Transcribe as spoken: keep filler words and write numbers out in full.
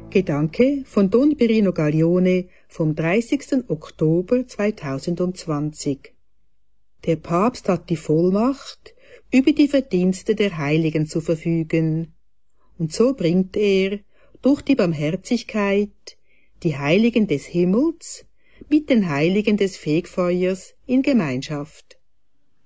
Gedanke von Don Pirino Gaglione vom dreißigsten Oktober zweitausendzwanzig. Der Papst hat die Vollmacht, über die Verdienste der Heiligen zu verfügen, und so bringt er durch die Barmherzigkeit die Heiligen des Himmels mit den Heiligen des Fegfeuers in Gemeinschaft.